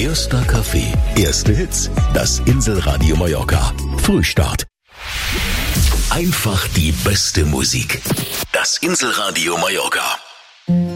Erster Kaffee, erste Hits. Das Inselradio Mallorca. Frühstart. Einfach die beste Musik. Das Inselradio Mallorca.